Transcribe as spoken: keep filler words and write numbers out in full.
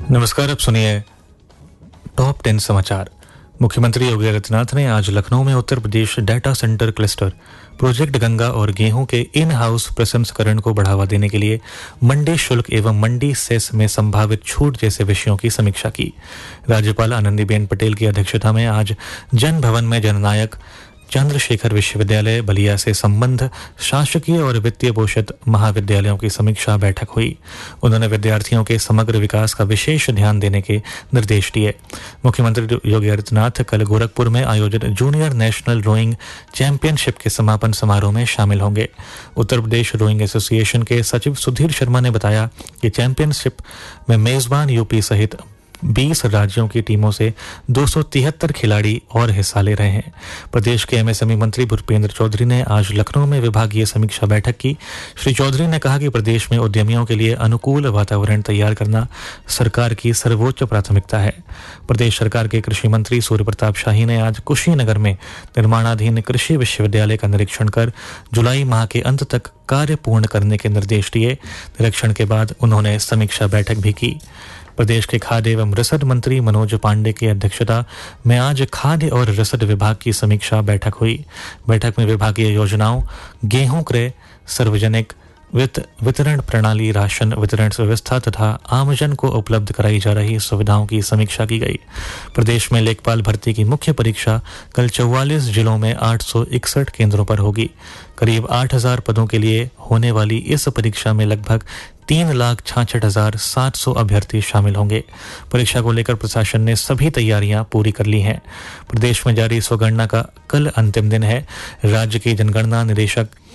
नमस्कार, अब सुनिए टॉप टेन समाचार। मुख्यमंत्री योगी आदित्यनाथ ने आज लखनऊ में Uttar Pradesh data centre cluster project Ganga और गेहूं के इन हाउस प्रसंस्करण को बढ़ावा देने के लिए मंडी शुल्क एवं मंडी सेस में संभावित छूट जैसे विषयों की समीक्षा की। राज्यपाल आनंदीबेन पटेल की अध्यक्षता में आज जन भवन में जननायक चंद्रशेखर विश्वविद्यालय बलिया से संबद्ध शासकीय और वित्तीय पोषित महाविद्यालयों की समीक्षा बैठक हुई। उन्होंने विद्यार्थियों के समग्र विकास का विशेष ध्यान देने के निर्देश दिए। मुख्यमंत्री योगी आदित्यनाथ कल गोरखपुर में आयोजित जूनियर नेशनल रोइंग चैंपियनशिप के समापन समारोह में शामिल होंगे। उत्तर प्रदेश रोइंग एसोसिएशन के सचिव सुधीर शर्मा ने बताया कि चैंपियनशिप में मेजबान यूपी सहित बीस राज्यों की टीमों से दो सौ तिहत्तर खिलाड़ी और हिस्सा ले रहे हैं। प्रदेश के एमएसएमई मंत्री भूपेंद्र चौधरी ने आज लखनऊ में विभागीय समीक्षा बैठक की। श्री चौधरी ने कहा कि प्रदेश में उद्यमियों के लिए अनुकूल वातावरण तैयार करना सरकार की सर्वोच्च प्राथमिकता है। प्रदेश सरकार के कृषि मंत्री सूर्य प्रताप शाही ने आज कुशीनगर में निर्माणाधीन कृषि विश्वविद्यालय का निरीक्षण कर जुलाई माह के अंत तक कार्य पूर्ण करने के निर्देश दिए। निरीक्षण के बाद उन्होंने समीक्षा बैठक भी की। प्रदेश के खाद्य एवं रसद मंत्री मनोज पांडे की अध्यक्षता में आज खाद्य और रसद विभाग की समीक्षा बैठक हुई। बैठक में विभागीय योजनाओं, गेहूं क्रय, सार्वजनिक वित्त वितरण प्रणाली, राशन वितरण व्यवस्था तथा आमजन को उपलब्ध कराई जा रही सुविधाओं की समीक्षा की गई। प्रदेश में लेखपाल भर्ती की मुख्य परीक्षा कल चौवालीस जिलों में आठ सौ इकसठ केंद्रों पर होगी। करीब आठ हजार पदों के लिए होने वाली इस परीक्षा में लगभग तीन लाख छाछठ हजार सात सौ अभ्यर्थी शामिल होंगे। परीक्षा को लेकर प्रशासन ने सभी तैयारियां पूरी कर ली हैं। प्रदेश में जारी स्वगणना का कल अंतिम दिन है। राज्य के जनगणना निदेशक